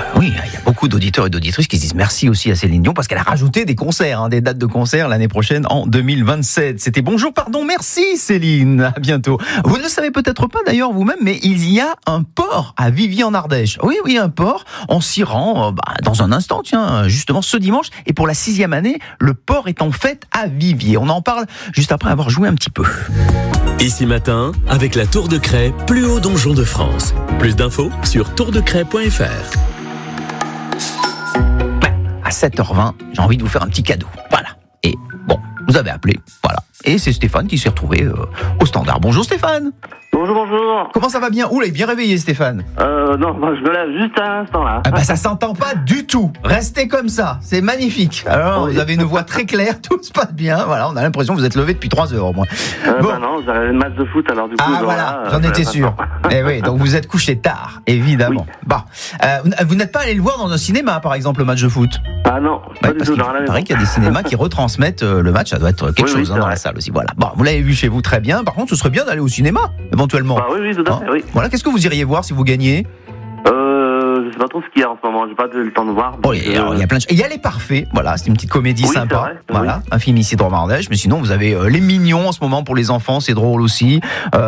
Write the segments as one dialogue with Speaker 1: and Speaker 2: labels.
Speaker 1: Oui, il y a beaucoup d'auditeurs et d'auditrices qui se disent merci aussi à Céline Dion parce qu'elle a rajouté des concerts, des dates de concerts l'année prochaine en 2027. C'était bonjour, pardon, merci Céline, à bientôt. Vous ne le savez peut-être pas d'ailleurs vous-même, mais il y a un port à Viviers en Ardèche. Oui, un port. On s'y rend dans un instant, justement ce dimanche. Et pour la 6e année, le port est en fête à Viviers. On en parle juste après avoir joué un petit peu.
Speaker 2: Ici matin, avec la Tour de Craie, plus haut donjon de France. Plus d'infos sur tourdecraie.fr.
Speaker 1: À 7h20, j'ai envie de vous faire un petit cadeau. Voilà. Et bon, vous avez appelé, voilà. Et c'est Stéphane qui s'est retrouvé au standard. Bonjour Stéphane.
Speaker 3: Bonjour.
Speaker 1: Comment ça va bien? Oula, il est bien réveillé Stéphane.
Speaker 3: Non, je me lève juste à l'instant là.
Speaker 1: Ça s'entend pas du tout. Restez comme ça, c'est magnifique. Alors, vous avez une voix très claire, tout se passe bien. Voilà, on a l'impression que vous êtes levé depuis 3 heures au moins.
Speaker 3: Non, j'avais le match de foot alors du coup.
Speaker 1: Voilà, j'en étais sûr. Eh oui, donc vous êtes couché tard, évidemment. Oui. Bon, vous n'êtes pas allé le voir dans un cinéma, par exemple, le match de foot?
Speaker 3: Ah non, pas du tout.
Speaker 1: Il paraît qu'il y a des cinémas qui retransmettent le match, ça doit être quelque chose dans la salle aussi. Voilà. Bon, vous l'avez vu chez vous, très bien. Par contre, ce serait bien d'aller au cinéma, éventuellement.
Speaker 3: Oui, tout à fait, oui.
Speaker 1: Voilà, qu'est-ce que vous iriez voir si vous gagniez?
Speaker 3: Je sais pas trop ce qu'il y a en ce moment, j'ai pas eu le temps de voir.
Speaker 1: Il y a plein de choses. Il y y a Les Parfaits, voilà, c'est une petite comédie sympa.
Speaker 3: Vrai,
Speaker 1: voilà, un film ici de Drôme-Ardèche, mais sinon vous avez Les Mignons en ce moment pour les enfants, c'est drôle aussi.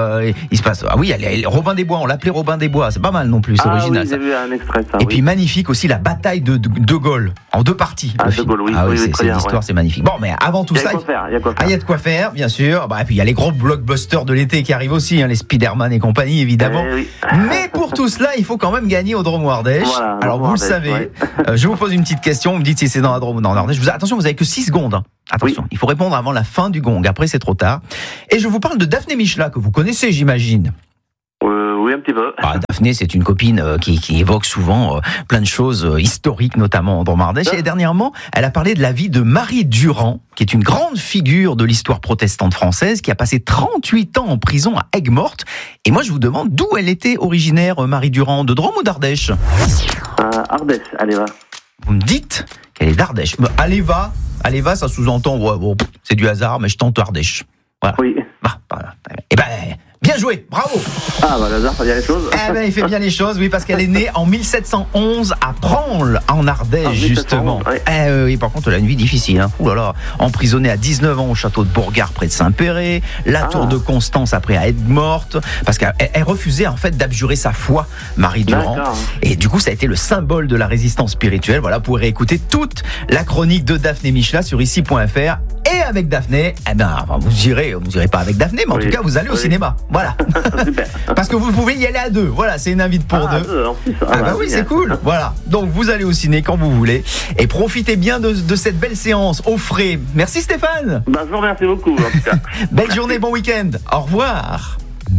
Speaker 1: Il se passe, il y a Robin des Bois, on l'appelait Robin des Bois, c'est pas mal non plus, c'est original.
Speaker 3: J'ai vu un extrait ça.
Speaker 1: Et puis magnifique aussi la bataille de Gaulle, en 2 parties.
Speaker 3: De Gaulle, oui.
Speaker 1: C'est l'histoire, c'est magnifique. Bon, mais avant tout ça,
Speaker 3: il
Speaker 1: y a de quoi faire, bien sûr. Et puis il y a les gros blockbusters de l'été qui arrivent aussi, les Spider-Man et compagnie, évidemment. Mais pour tout cela, il faut quand même gagner au Drôme-Ardèche.
Speaker 3: Voilà,
Speaker 1: alors vous le savez, je vous pose une petite question, vous me dites si c'est dans la Drôme ou dans l'Ardèche. Attention, vous avez que 6 secondes. Attention, il faut répondre avant la fin du gong, après c'est trop tard. Et je vous parle de Daphné Michelat, que vous connaissez, j'imagine.
Speaker 3: Oui, un petit peu.
Speaker 1: Daphné, c'est une copine qui évoque souvent plein de choses historiques, notamment en Drôme-Ardèche. Et dernièrement, elle a parlé de la vie de Marie Durand, qui est une grande figure de l'histoire protestante française, qui a passé 38 ans en prison à Aigues-Mortes. Et moi, je vous demande d'où elle était originaire, Marie Durand, de Drôme ou d'Ardèche?
Speaker 3: Ardèche, allez va.
Speaker 1: Vous me dites qu'elle est d'Ardèche. Allez va, ça sous-entend, c'est du hasard, mais je tente Ardèche. Voilà.
Speaker 3: Oui.
Speaker 1: Voilà. Eh ben, bien joué, bravo.
Speaker 3: Le hasard, ça fait bien les choses.
Speaker 1: Il fait bien les choses, oui, parce qu'elle est née en 1711 à Pransle, en Ardèche, justement. Oui, par contre, elle a une vie difficile. Ouh là là, emprisonnée à 19 ans au château de Bourgard, près de Saint-Péret, la tour de Constance après à Aigues-Mortes, parce qu'elle refusait en fait d'abjurer sa foi, Marie Durand. Et du coup, ça a été le symbole de la résistance spirituelle. Voilà, vous pourrez écouter toute la chronique de Daphné Michelat sur ici.fr. Et avec Daphné, vous irez pas avec Daphné, mais en tout cas, vous allez au cinéma. Voilà.
Speaker 3: Super.
Speaker 1: Parce que vous pouvez y aller à 2. Voilà, c'est une invite pour 2.
Speaker 3: En plus,
Speaker 1: oui, c'est cool. Voilà. Donc, vous allez au ciné quand vous voulez. Et profitez bien de cette belle séance au frais. Merci Stéphane.
Speaker 3: Je vous remercie beaucoup, en tout cas.
Speaker 1: Belle journée, bon week-end. Au revoir.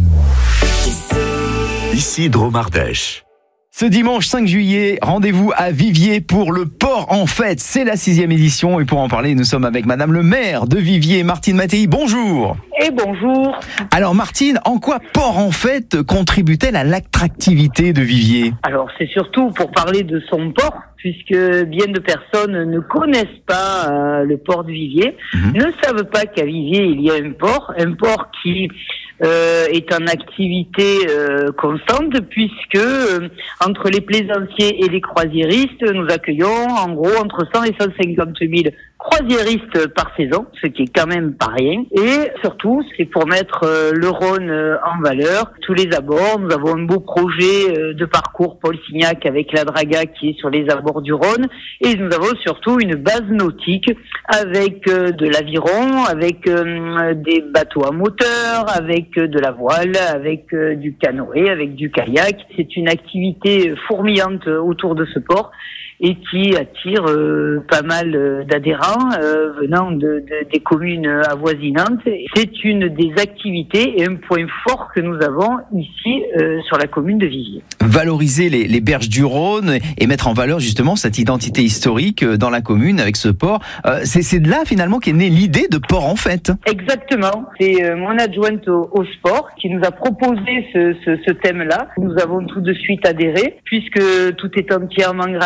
Speaker 2: Ici Drôme-Ardèche.
Speaker 1: Ce dimanche 5 juillet, rendez-vous à Viviers pour le port en fête. C'est la 6e édition et pour en parler, nous sommes avec Madame le maire de Viviers, Martine Mattei. Bonjour.
Speaker 4: Et bonjour.
Speaker 1: Alors Martine, en quoi port en fête contribue-t-elle à l'attractivité de Viviers?
Speaker 4: Alors c'est surtout pour parler de son port, puisque bien de personnes ne connaissent pas le port de Viviers, ne savent pas qu'à Viviers il y a un port qui est en activité constante, puisque entre les plaisanciers et les croisiéristes, nous accueillons en gros entre 100 et 150 000 croisiéristes par saison, ce qui est quand même pas rien. Et surtout, c'est pour mettre le Rhône en valeur, tous les abords. Nous avons un beau projet de parcours Paul Signac avec la Draga qui est sur les abords du Rhône. Et nous avons surtout une base nautique avec de l'aviron, avec des bateaux à moteur, avec de la voile, avec du canoë, avec du kayak. C'est une activité fourmillante autour de ce port et qui attire pas mal d'adhérents venant des communes avoisinantes. C'est une des activités et un point fort que nous avons ici sur la commune de Viviers.
Speaker 1: Valoriser les berges du Rhône et mettre en valeur justement cette identité historique dans la commune avec ce port. C'est de là finalement qu'est née l'idée de port en fête.
Speaker 4: Exactement. C'est mon adjointe au sport qui nous a proposé ce thème-là. Nous avons tout de suite adhéré puisque tout est entièrement gratuit et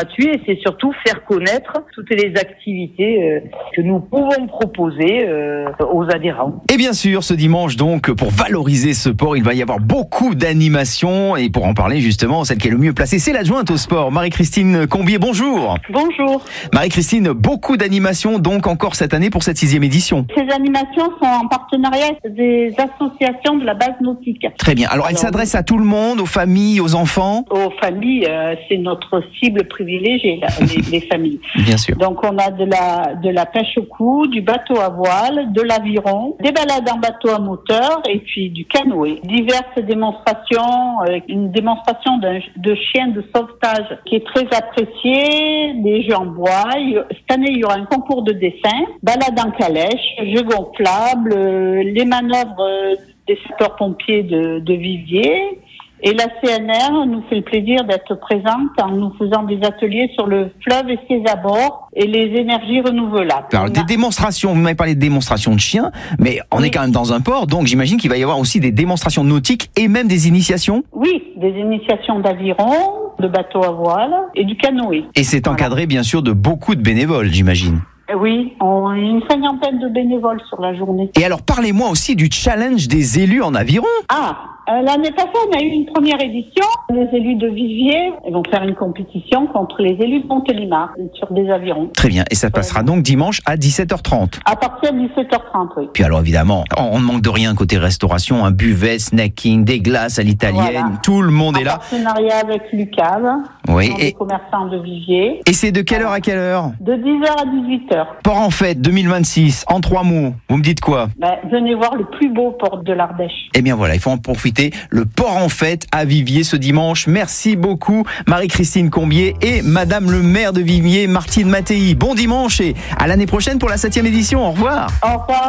Speaker 4: c'est surtout faire connaître toutes les activités que nous pouvons proposer aux adhérents.
Speaker 1: Et bien sûr, ce dimanche donc, pour valoriser ce port, il va y avoir beaucoup d'animations. Et pour en parler justement, celle qui est le mieux placée, c'est l'adjointe au sport, Marie-Christine Combier. Bonjour.
Speaker 5: Bonjour.
Speaker 1: Marie-Christine, beaucoup d'animations donc encore cette année pour cette 6e édition.
Speaker 5: Ces animations sont en partenariat avec des associations de la base nautique.
Speaker 1: Très bien. Alors elles s'adressent à tout le monde, aux familles, aux enfants?
Speaker 5: Aux familles, c'est notre cible privilégiée, les familles.
Speaker 1: Bien sûr.
Speaker 5: Donc on a de la pêche au cou, du bateau à voile, de l'aviron, des balades en bateau à moteur et puis du canoë. Diverses démonstrations, une démonstration de chien de sauvetage qui est très appréciée, des jeux en bois. Cette année, il y aura un concours de dessin, balade en calèche, jeux gonflables, les manœuvres des sapeurs-pompiers de Viviers. Et la CNR nous fait le plaisir d'être présente en nous faisant des ateliers sur le fleuve et ses abords et les énergies renouvelables.
Speaker 1: Alors, des démonstrations, vous m'avez parlé de démonstrations de chiens, mais on est quand même dans un port, donc j'imagine qu'il va y avoir aussi des démonstrations nautiques et même des initiations?
Speaker 5: Oui, des initiations d'aviron, de bateau à voile et du canoë.
Speaker 1: Et c'est encadré bien sûr de beaucoup de bénévoles, j'imagine.
Speaker 5: Oui, on a une 50aine de bénévoles sur la journée.
Speaker 1: Et alors, parlez-moi aussi du challenge des élus en aviron.
Speaker 5: L'année passée, on a eu une première édition. Les élus de Viviers vont faire une compétition contre les élus de Montélimar sur des avirons.
Speaker 1: Très bien. Et ça passera donc dimanche à 17h30.
Speaker 5: À partir de 17h30, oui.
Speaker 1: Puis alors, évidemment, on ne manque de rien côté restauration. Un buvet, snacking, des glaces à l'italienne. Voilà. Tout le monde est là.
Speaker 5: En partenariat avec Lucave.
Speaker 1: Oui.
Speaker 5: Et commerçants de Viviers.
Speaker 1: Et c'est de quelle heure à quelle heure?
Speaker 5: De 10h à 18h.
Speaker 1: Port en fête 2026. En 3 mots. Vous me dites quoi?
Speaker 5: Venez voir le plus beau port de l'Ardèche.
Speaker 1: Eh bien voilà, il faut en profiter. Le port en fête à Viviers ce dimanche. Merci beaucoup Marie-Christine Combier et Madame le maire de Viviers, Martine Mattei. Bon dimanche et à l'année prochaine pour la 7e édition. Au revoir.
Speaker 5: Au revoir.